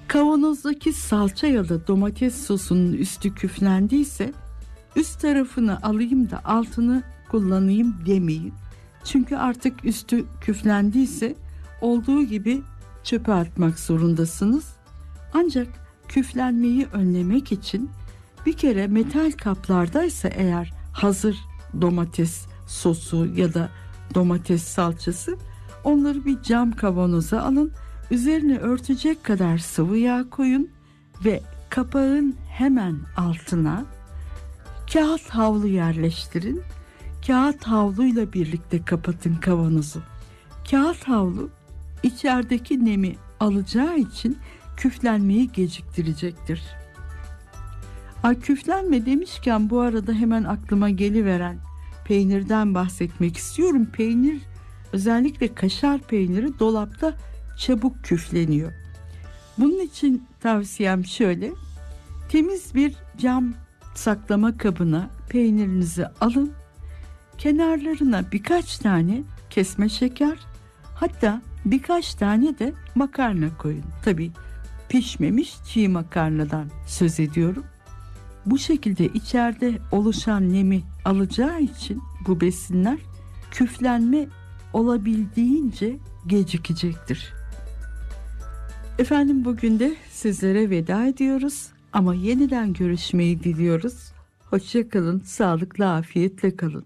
Kavanozdaki salça ya da domates sosunun üstü küflendiyse üst tarafını alayım da altını kullanayım demeyin. Çünkü artık üstü küflendiyse olduğu gibi çöpe atmak zorundasınız. Ancak küflenmeyi önlemek için bir kere metal kaplardaysa eğer hazır domates sosu ya da domates salçası, onları bir cam kavanoza alın. Üzerine örtecek kadar sıvı yağ koyun ve kapağın hemen altına kağıt havlu yerleştirin. Kağıt havluyla birlikte kapatın kavanozu. Kağıt havlu içerideki nemi alacağı için küflenmeyi geciktirecektir. Küflenme demişken bu arada hemen aklıma geliveren peynirden bahsetmek istiyorum. Peynir, özellikle kaşar peyniri dolapta çabuk küfleniyor. Bunun için tavsiyem şöyle: temiz bir cam saklama kabına peynirinizi alın. Kenarlarına birkaç tane kesme şeker, hatta birkaç tane de makarna koyun. Tabii pişmemiş çiğ makarnadan söz ediyorum. Bu şekilde içeride oluşan nemi alacağı için bu besinler küflenme olabildiğince gecikecektir. Efendim, bugün de sizlere veda ediyoruz ama yeniden görüşmeyi diliyoruz. Hoşça kalın, sağlıkla, afiyetle kalın.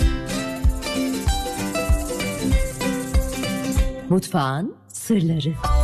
Mutfağın sırları.